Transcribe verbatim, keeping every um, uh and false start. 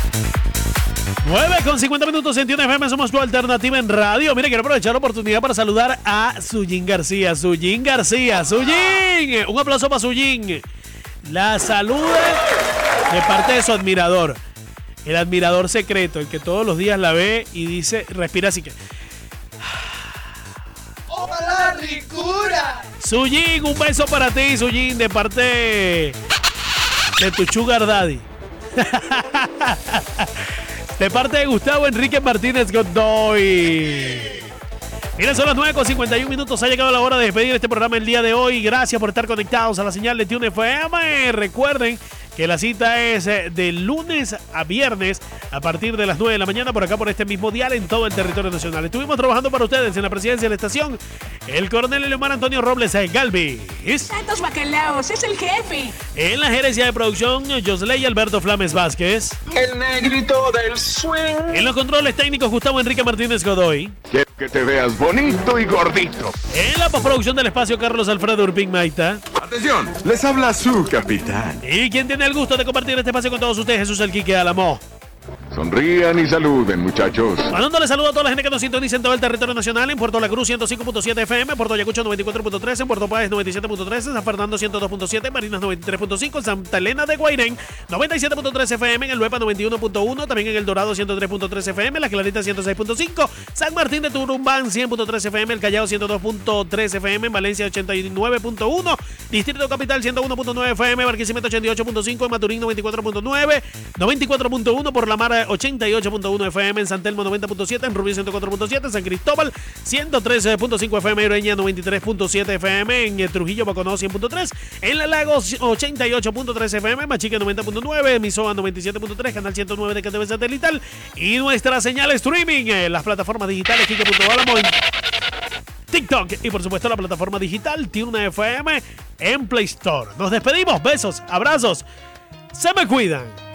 nueve con cincuenta minutos en Tiune F M, somos tu alternativa en radio. Mire, quiero aprovechar la oportunidad para saludar a Sujin García. Sujin García, Sujin. Un aplauso para Sujin. La saluda de parte de su admirador. El admirador secreto, el que todos los días la ve y dice, respira así que... ¡Ojalá, ricura! Sujin, un beso para ti, Sujin, de parte de tu sugar daddy. De parte de Gustavo Enrique Martínez Godoy. Miren, son las nueve con cincuenta y un minutos. Ha llegado la hora de despedir este programa el día de hoy. Gracias por estar conectados a la señal de Tiune F M. Recuerden que la cita es de lunes a viernes a partir de las nueve de la mañana por acá, por este mismo dial en todo el territorio nacional. Estuvimos trabajando para ustedes en la presidencia de la estación el coronel Eleomar Antonio Robles Galvis. Santos Bacalaos, es el jefe. En la gerencia de producción, Josley Alberto Flames Vázquez. El negrito del swing. En los controles técnicos, Gustavo Enrique Martínez Godoy. Quiero que te veas bonito y gordito. En la postproducción del espacio, Carlos Alfredo Urpín Maita. Atención, les habla su capitán. Y quien tiene el gusto de compartir este espacio con todos ustedes, Jesús el Quique Álamo. Sonrían y saluden, muchachos. Mandándole saludo a toda la gente que nos sintoniza en todo el territorio nacional, en Puerto La Cruz ciento cinco punto siete F M, Puerto Ayacucho noventa y cuatro punto tres, en Puerto Páez noventa y siete punto tres, en San Fernando ciento dos punto siete, Marinas noventa y tres punto cinco, en Santa Elena de Guairén noventa y siete punto tres F M, en el Luepa noventa y uno punto uno, también en el Dorado ciento tres punto tres F M, La Clarita ciento seis punto cinco, San Martín de Turumbán cien punto tres F M, el Callao ciento dos punto tres F M, en Valencia ochenta y nueve punto uno, Distrito Capital ciento uno punto nueve F M, Barquisimeto ochenta y ocho punto cinco, en Maturín noventa y cuatro punto nueve, noventa y cuatro punto uno, por la Mar ochenta y ocho punto uno F M, en San Telmo noventa punto siete, en Rubí ciento cuatro punto siete, en San Cristóbal ciento trece punto cinco F M, Ureña noventa y tres punto siete F M, en Trujillo Baconó cien punto tres, en La Lagos ochenta y ocho punto tres F M, Machique noventa punto nueve, Misoa noventa y siete punto tres, Canal ciento nueve de K T V Satelital y nuestra señal streaming en las plataformas digitales Kike punto álamo, en TikTok y por supuesto la plataforma digital Tiune F M en Play Store. Nos despedimos, besos, abrazos, se me cuidan.